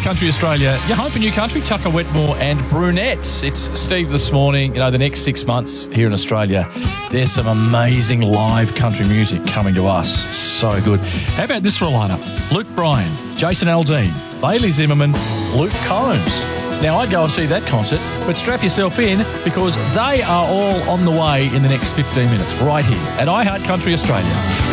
Country Australia, your home for new country, Tucker Wetmore and Brunette. It's Steve this morning. You know, the next 6 months here in Australia, there's some amazing live country music coming to us. So good. How about this for a lineup? Luke Bryan, Jason Aldean, Bailey Zimmerman, Luke Combs. Now, I'd go and see that concert, but strap yourself in because they are all on the way in the next 15 minutes right here at iHeart Country Australia.